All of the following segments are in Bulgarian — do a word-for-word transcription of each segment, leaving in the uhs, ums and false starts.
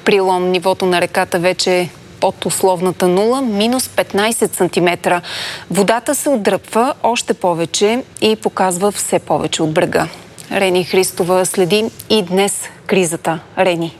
При Лом нивото на реката вече е под условната нула, минус петнайсет сантиметра. Водата се отдръпва още повече и показва все повече от брега. Рени Христова следи и днес кризата. Рени.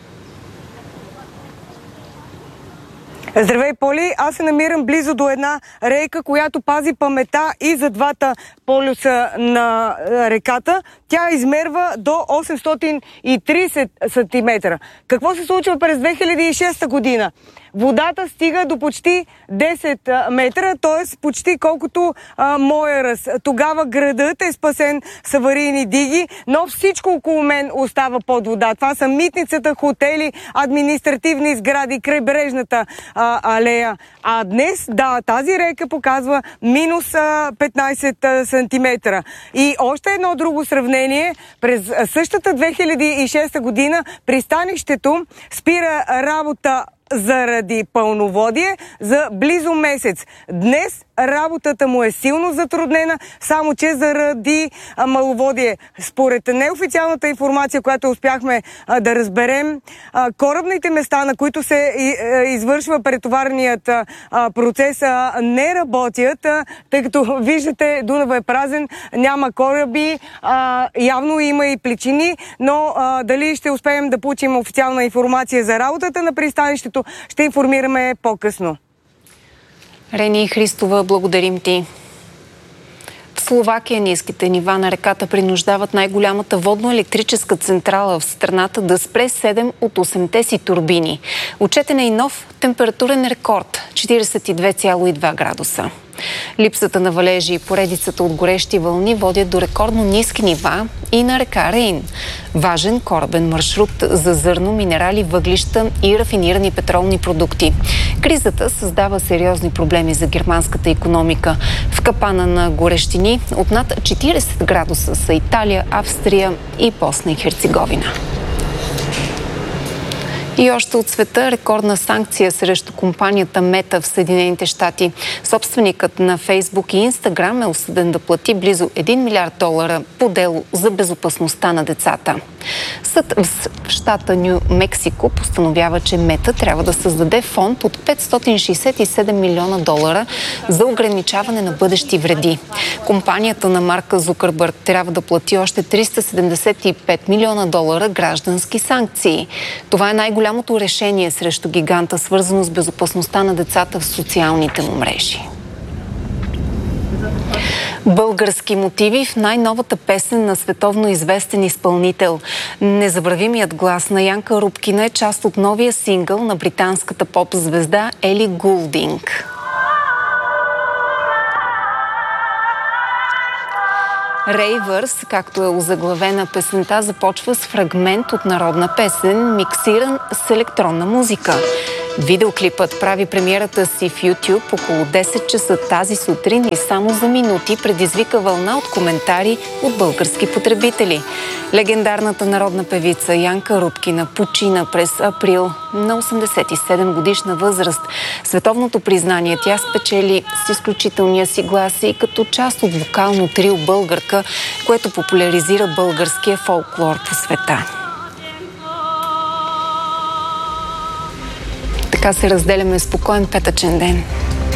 Здравей, Поли! Аз се намирам близо до една рейка, която пази памета и за двата полюса на реката. Тя измерва до осемстотин и трийсет сантиметра. Какво се случва през две хиляди и шеста година? Водата стига до почти десет метра, т.е. почти колкото а, моя ръст. Тогава градът е спасен с аварийни диги, но всичко около мен остава под вода. Това са митницата, хотели, административни сгради, крайбрежната а, алея. А днес, да, тази река показва минус а, петнайсет сантиметра. И още едно друго сравнение. През същата две хиляди и шеста година пристанището спира работа заради пълноводие за близо месец. Днес работата му е силно затруднена, само че заради а, маловодие. Според неофициалната информация, която успяхме а, да разберем, а, корабните места, на които се и, а, извършва претоварният а, процес, а, не работят, а, тъй като виждате, Дунава е празен, няма кораби, а, явно има и причини, но а, дали ще успеем да получим официална информация за работата на пристанището, ще информираме по-късно. Рени Христова, благодарим ти. В Словакия ниските нива на реката принуждават най-голямата водно-електрическа централа в страната да спре седем от осемте си турбини. Отчетен е и нов температурен рекорд – четирийсет и две цяло и два градуса. Липсата на валежи и поредицата от горещи вълни водят до рекордно ниски нива и на река Рейн. Важен корабен маршрут за зърно, минерали, въглища и рафинирани петролни продукти. Кризата създава сериозни проблеми за германската икономика. В капана на горещини от над четирийсет градуса са Италия, Австрия и Босна и Херцеговина. И още от света рекордна санкция срещу компанията Мета в Съединените щати. Собственикът на Фейсбук и Инстаграм е осъден да плати близо един милиард долара по дело за безопасността на децата. Съд в щата Ню Мексико постановява, че Мета трябва да създаде фонд от петстотин шейсет и седем милиона долара за ограничаване на бъдещи вреди. Компанията на Марка Зукърбърг трябва да плати още триста седемдесет и пет милиона долара граждански санкции. Това е най-голямото Голямото решение срещу гиганта, свързано с безопасността на децата в социалните му мрежи. Български мотиви в най-новата песен на световно известен изпълнител. Незабравимият глас на Янка Рупкина е част от новия сингъл на британската поп-звезда Ели Гулдинг. Рейвърс, както е озаглавена песента, започва с фрагмент от народна песен, миксиран с електронна музика. Видеоклипът прави премиерата си в YouTube около десет часа тази сутрин и само за минути предизвика вълна от коментари от български потребители. Легендарната народна певица Янка Рупкина почина през април на осемдесет и седем годишна възраст. Световното признание тя спечели с изключителния си глас и като част от вокално трио Българка, което популяризира българския фолклор по света. Така се разделяме спокоен петъчен ден.